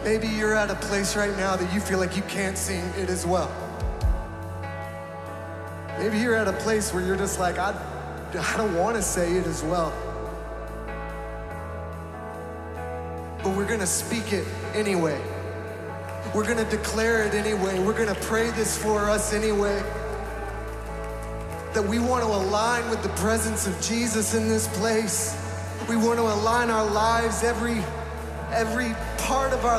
Maybe you're at a place right now that you feel like you can't sing it as well. Maybe you're at a place where you're just like, I don't want to say it as well. But we're gonna speak it anyway. We're gonna declare it anyway. We're gonna pray this for us anyway. That we want to align with the presence of Jesus in this place. We want to align our lives, every part of our